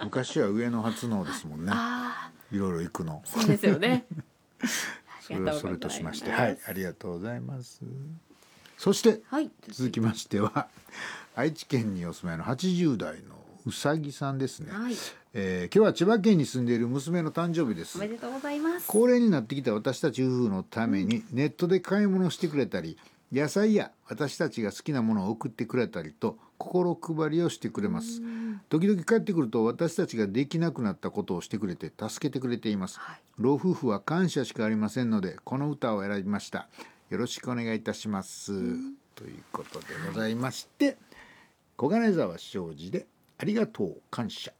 昔は上野発のですもんね。いろいろ行くの。 そうですよね。 それはそれとしまして、はい、ありがとうございます。そして、はい、続きましては愛知県にお住まいの80代のうさぎさんですね。はい、今日は千葉県に住んでいる娘の誕生日です。 おめでとうございます。 高齢になってきた私たち夫婦のためにネットで買い物してくれたり、野菜や私たちが好きなものを送ってくれたりと心配りをしてくれます。時々帰ってくると私たちができなくなったことをしてくれて助けてくれています。はい、老夫婦は感謝しかありませんのでこの歌を選びました。よろしくお願いいたします。ということでございまして、小金沢商事でありがとう感謝。